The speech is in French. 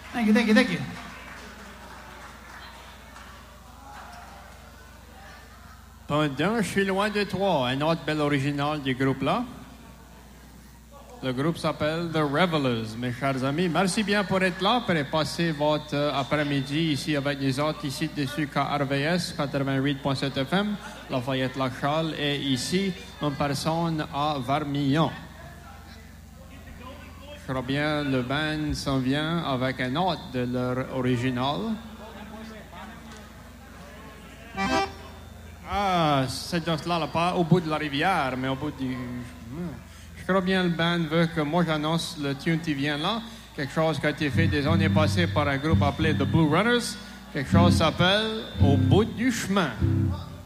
Thank you, thank you, thank you. Pendant Je suis loin de toi, un autre bel original du groupe-là. Le groupe s'appelle The Revelers, mes chers amis. Merci bien pour être là, pour passer votre après-midi ici avec nous autres, ici dessus KRVS 88.7 FM, Lafayette-Lac-Charles, et ici en personne à Vermillon. Je crois bien le band s'en vient avec un autre de leur original. Ah, c'est juste là, pas au bout de la rivière, mais au bout du... Je crois bien le band veut que moi j'annonce le tune qui vient là. Quelque chose qui a été fait des années passées par un groupe appelé The Blue Runners. Quelque chose s'appelle Au bout du chemin.